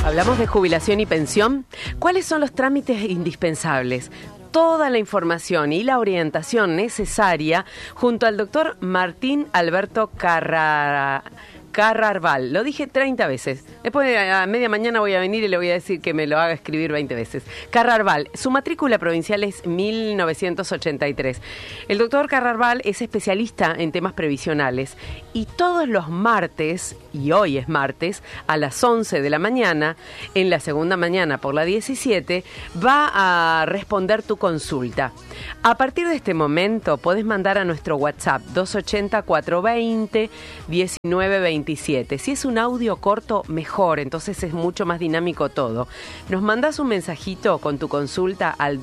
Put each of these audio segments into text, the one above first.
Hablamos de jubilación y pensión. ¿Cuáles son los trámites indispensables? Toda la información y la orientación necesaria junto al doctor Martín Alberto Carrarbal. Lo dije 30 veces. Después a media mañana voy a venir y le voy a decir que me lo haga escribir 20 veces. Carrarbal. Su matrícula provincial es 1983. El doctor Carrarbal es especialista en temas previsionales y todos los martes, y hoy es martes, a las 11 de la mañana, en la segunda mañana por la 17, va a responder tu consulta. A partir de este momento podés mandar a nuestro WhatsApp 280-420-1927. Si es un audio corto, mejor, entonces es mucho más dinámico todo. Nos mandás un mensajito con tu consulta al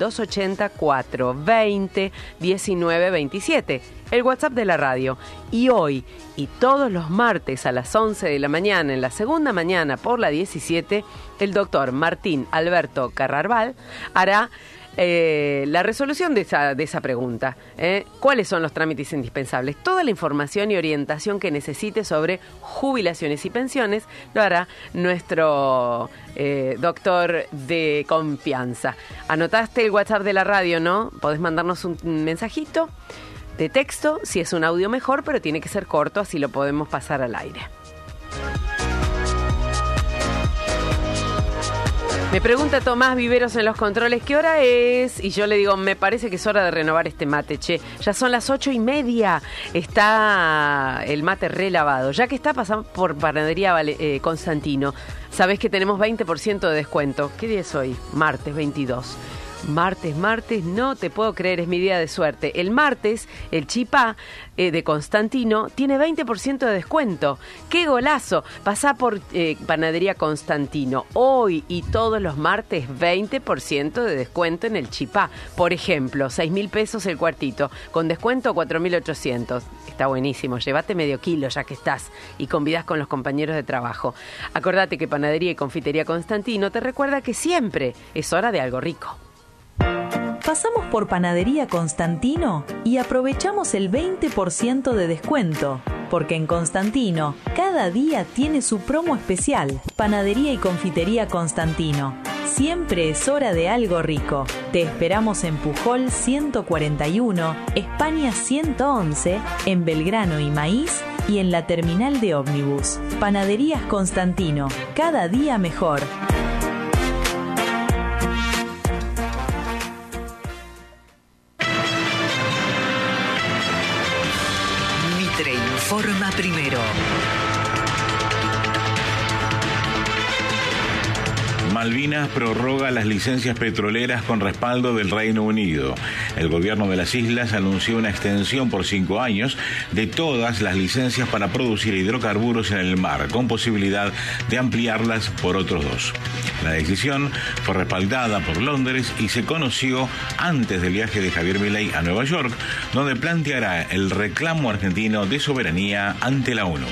280-420-1927, el WhatsApp de la radio. Y hoy y todos los martes a las 11 de la mañana, en la segunda mañana por la 17, el doctor Martín Alberto Carrarbal hará la resolución de esa pregunta. ¿Cuáles son los trámites indispensables? Toda la información y orientación que necesite sobre jubilaciones y pensiones lo hará nuestro doctor de confianza. Anotaste el WhatsApp de la radio, ¿no? Podés mandarnos un mensajito de texto, si es un audio mejor, pero tiene que ser corto, así lo podemos pasar al aire. Me pregunta Tomás Viveros en los controles, ¿qué hora es? Y yo le digo, me parece que es hora de renovar este mate, che. Ya son las 8:30, está el mate relavado. Ya que está, pasando por Panadería Constantino. Sabés que tenemos 20% de descuento. ¿Qué día es hoy? Martes 22. Martes, no te puedo creer, es mi día de suerte. El martes, el chipá de Constantino tiene 20% de descuento. ¡Qué golazo! Pasá por Panadería Constantino. Hoy y todos los martes, 20% de descuento en el chipá. Por ejemplo, 6.000 pesos el cuartito, con descuento 4.800. Está buenísimo, llévate medio kilo ya que estás y convidás con los compañeros de trabajo. Acordate que Panadería y Confitería Constantino te recuerda que siempre es hora de algo rico. Pasamos por Panadería Constantino y aprovechamos el 20% de descuento, porque en Constantino cada día tiene su promo especial. Panadería y Confitería Constantino. Siempre es hora de algo rico. Te esperamos en Pujol 141, España 111, en Belgrano y Maíz y en la terminal de ómnibus. Panaderías Constantino. Cada día mejor. Informa primero. Malvinas prorroga las licencias petroleras con respaldo del Reino Unido. El gobierno de las islas anunció una extensión por 5 años de todas las licencias para producir hidrocarburos en el mar, con posibilidad de ampliarlas por otros 2. La decisión fue respaldada por Londres y se conoció antes del viaje de Javier Milei a Nueva York, donde planteará el reclamo argentino de soberanía ante la ONU.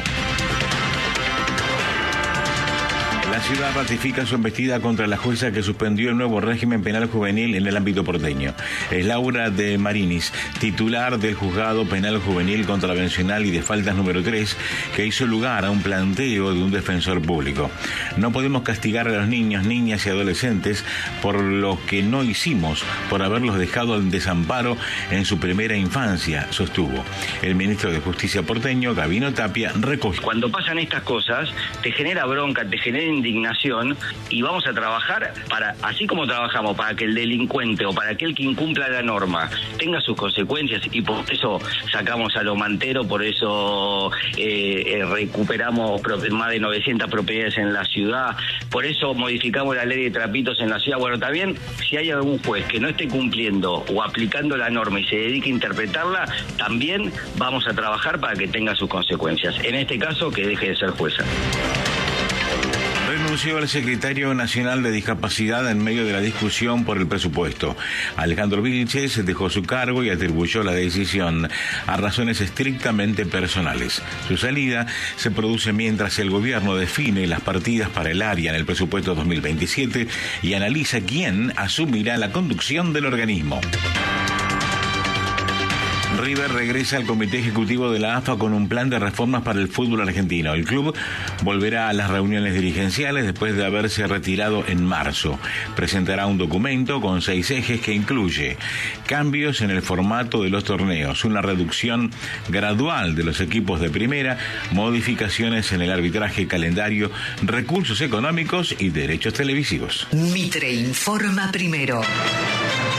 La ciudad ratifica su embestida contra la jueza que suspendió el nuevo régimen penal juvenil en el ámbito porteño. Es Laura de Marinis, titular del Juzgado Penal Juvenil Contravencional y de Faltas número 3, que hizo lugar a un planteo de un defensor público. No podemos castigar a los niños, niñas y adolescentes por lo que no hicimos, por haberlos dejado al desamparo en su primera infancia, sostuvo. El ministro de Justicia porteño, Gabino Tapia, recogió. Cuando pasan estas cosas, te genera bronca, te genera indignación y vamos a trabajar para, así como trabajamos para que el delincuente o para aquel que incumpla la norma tenga sus consecuencias, y por eso sacamos a lo mantero, por eso recuperamos más de 900 propiedades en la ciudad, por eso modificamos la ley de trapitos en la ciudad. Bueno, también si hay algún juez que no esté cumpliendo o aplicando la norma y se dedique a interpretarla, también vamos a trabajar para que tenga sus consecuencias. En este caso, que deje de ser jueza. Renunció el secretario nacional de discapacidad en medio de la discusión por el presupuesto. Alejandro Vilches dejó su cargo y atribuyó la decisión a razones estrictamente personales. Su salida se produce mientras el gobierno define las partidas para el área en el presupuesto 2027 y analiza quién asumirá la conducción del organismo. River regresa al Comité Ejecutivo de la AFA con un plan de reformas para el fútbol argentino. El club volverá a las reuniones dirigenciales después de haberse retirado en marzo. Presentará un documento con 6 ejes que incluye cambios en el formato de los torneos, una reducción gradual de los equipos de primera, modificaciones en el arbitraje, calendario, recursos económicos y derechos televisivos. Mitre informa primero.